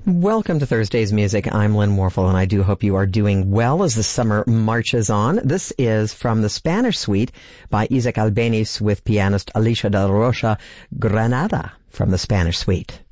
Welcome to Thursday's Music. I'm Lynn Warfel, and I do hope you are doing well as the summer marches on. This is from the Spanish Suite by Isaac Albeniz with pianist Alicia del Rocha, Granada from the Spanish Suite.